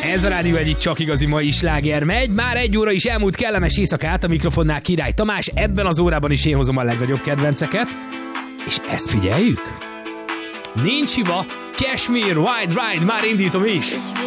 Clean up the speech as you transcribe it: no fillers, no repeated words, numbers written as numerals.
Ez a Rádió egyik csak igazi mai sláger megy. Már 1 óra is elmúlt, kellemes éjszakát, a mikrofonnál Király Tamás. Ebben az órában is én hozom a legnagyobb kedvenceket. És ezt figyeljük. Nincs hiba, Cashmere, Wide Ride, már indítom is.